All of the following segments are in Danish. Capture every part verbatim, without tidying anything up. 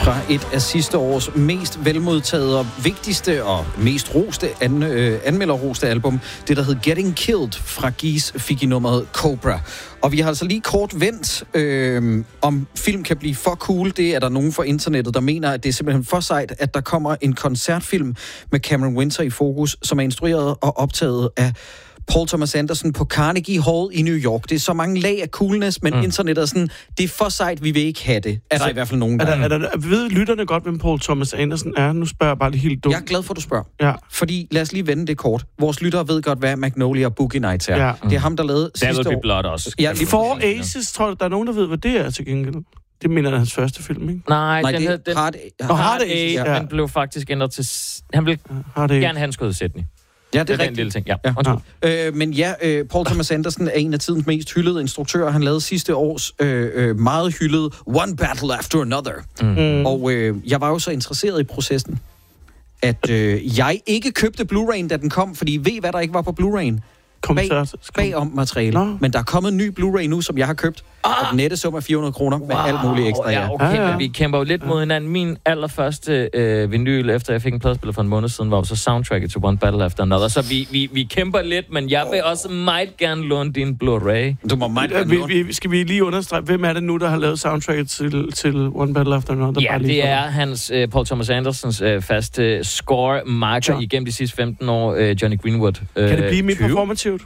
fra et af sidste års mest velmodtagede og vigtigste og mest roste an, øh, anmelderroste album. Det, der hed Getting Killed fra Geese, fik i nummeret Cobra. Og vi har altså lige kort vendt, øh, om film kan blive for cool. Det er der nogen fra internettet, der mener, at det er simpelthen for sejt, at der kommer en koncertfilm med Cameron Winter i fokus, som er instrueret og optaget af Paul Thomas Anderson på Carnegie Hall i New York. Det er så mange lag af coolness, men mm. internettet er sådan, det er for sejt, vi vil ikke have det. Er der i hvert fald nogen, der... Er der, er der, ved lytterne godt, hvem Paul Thomas Anderson er? Nu spørger jeg bare lige helt dumt. Jeg er glad for, at du spørger. Ja. Fordi, lad os lige vende det kort. Vores lyttere ved godt, hvad Magnolia og Boogie Nights er. Ja. Det er ham, der lavede sidste år. sidste år. Blood også. Ja, Four Aces, tror du, der er nogen, der ved, hvad det er til gengæld? Det mener jeg hans første film, ikke? Nej, Nej den, det er den, Hard, Hard, Hard Ace, ja. den blev faktisk ændret til... Han ville Hard gerne have en skød Sydney. Ja, det er, det er rigtigt. den lille ting, ja. ja. ja. Øh, men ja, øh, Paul Thomas Anderson er en af tidens mest hyldede instruktører. Han lavede sidste års øh, øh, meget hyldede One Battle After Another. Mm. Og øh, jeg var jo så interesseret i processen, at øh, jeg ikke købte Blu-ray'en, da den kom, fordi ved hvad der ikke var på Blu-ray'en? Bag, bagom materiale. No. Men der er kommet en ny Blu-ray nu, som jeg har købt. Ah. Og den nette sum er fire hundrede kroner med wow. alt muligt ekstra. Ja, okay, ja, ja. Men vi kæmper jo lidt ja. mod hinanden. Min allerførste øh, vinyl, efter jeg fik en pladespiller for en måned siden, var jo så soundtracket til One Battle After Another. Så vi, vi, vi kæmper lidt, men jeg vil også meget gerne låne din Blu-ray. Du må meget gerne låne. Vi, vi, skal vi lige understrege, hvem er det nu, der har lavet soundtracket til, til One Battle After Another? Ja, det er hans, øh, Paul Thomas Andersons øh, faste score-marker ja. igennem de sidste femten år, øh, Johnny Greenwood. Øh, kan det blive mere performativt?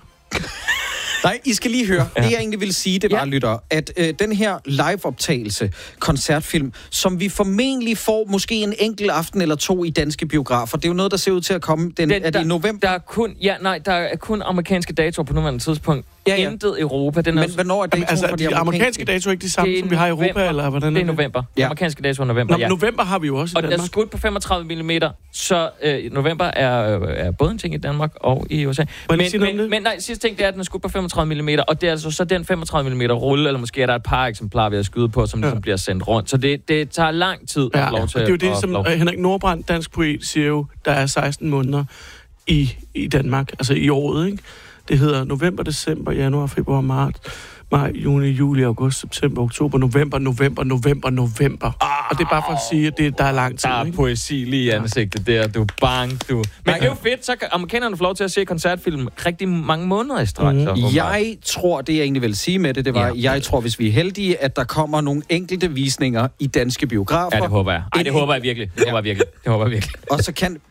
Nej, I skal lige høre. Ja. Det, jeg egentlig ville sige, det var, ja. lytter, at øh, den her live-optagelse, koncertfilm, som vi formentlig får måske en enkelt aften eller to i danske biografer, det er jo noget, der ser ud til at komme. Den, den, er det i november? Der er kun, ja, nej, der er kun amerikanske datoer på nuværende tidspunkt. Ja, ja. Intet Europa. Den Men også... hvornår er datoen altså, for de amerikanske, amerikanske datoer ikke de samme, som vi har i Europa? November. Eller hvordan det er november. Ja. Amerikanske datoer er november, Nå, ja. november har vi jo også i og Danmark. Og der er skudt på femogtredive millimeter, så øh, november er, øh, er både en ting i Danmark og i U S A. Men, men, men nej, sidste ting det er, at den er skudt på femogtredive millimeter, og det er altså så den femogtredive millimeter rulle, eller måske er der et par eksemplarer ved at skyde på, som ja. ligesom bliver sendt rundt. Så det, det tager lang tid at ja, få lov til at det er jo det, at, som lov. Henrik Nordbrandt, dansk poet, siger jo, der er seksten måneder i, i Danmark, altså i året, ikke? Det hedder november, december, januar, februar, marts, maj, juni, juli, august, september, oktober, november, november, november, november. Oh, og det er bare for at sige, at det, der er lang tid. Der er ikke? poesi lige i ansigtet der, du bang, du. Men Nej, det er jo fedt, så kan amerikanerne få lov til at se koncertfilm rigtig mange måneder i straks. Mm. Jeg tror, det jeg egentlig vil sige med det, det var, ja. jeg tror, hvis vi er heldige, at der kommer nogle enkelte visninger i danske biografer. Ja, det håber jeg. Ej, det håber jeg virkelig. Det håber jeg virkelig. Det håber jeg virkelig. Og så kan...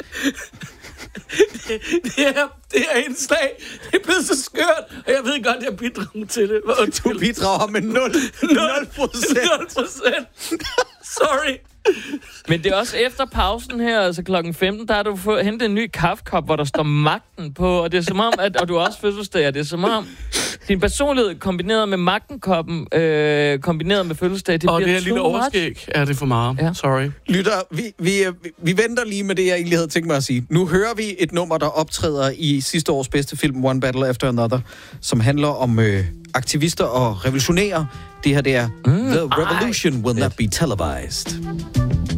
det, det, er, det er en slag. Det er blevet så skørt, og jeg ved godt, at jeg bidrager til det. Du bidrager med nul procent. nul procent. Sorry. Men det er også efter pausen her, altså klokken femten, der har du fået hentet en ny kaffekop, hvor der står magten på, og det er som om, at, og du er også fødselsdag, og det er som om, din personlighed kombineret med magtenkoppen, øh, kombineret med fødselsdag, det og bliver det er et lille overskæg. Er det for meget? Ja. Sorry. Lytter, vi, vi, vi venter lige med det, jeg egentlig havde tænkt mig at sige. Nu hører vi et nummer, der optræder i sidste års bedste film, One Battle After Another, som handler om øh, aktivister og revolutionære. Det her, det er mm, The Revolution ej. Will Not Be Televised.